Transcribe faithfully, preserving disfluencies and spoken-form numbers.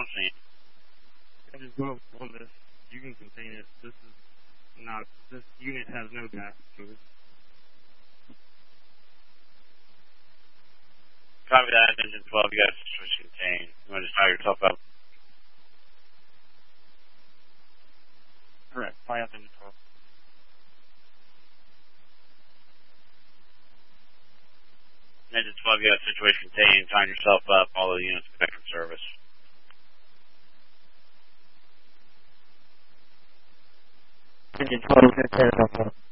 scene. I just go up on this. You can contain it. This is not, this unit has no gas to it. Copy that, Engine twelve, you got to switch contain. You want to just fire yourself up? Correct. Fire up Engine twelve. Engine twelve, you got situation contained. Find yourself up. All the units back from service. Engine twelve, good,